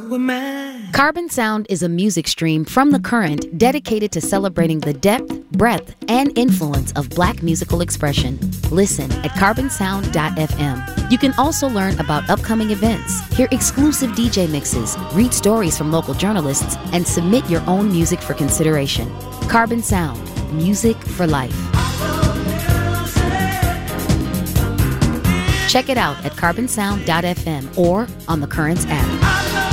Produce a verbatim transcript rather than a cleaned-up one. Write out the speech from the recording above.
with mine. Carbon Sound is a music stream from The Current dedicated to celebrating the depth, breadth, and influence of Black musical expression. Listen at carbon sound dot f m. You can also learn about upcoming events, hear exclusive D J mixes, read stories from local journalists, and submit your own music for consideration. Carbon Sound, music for life. Check it out at carbon sound dot f m or on the Currents app.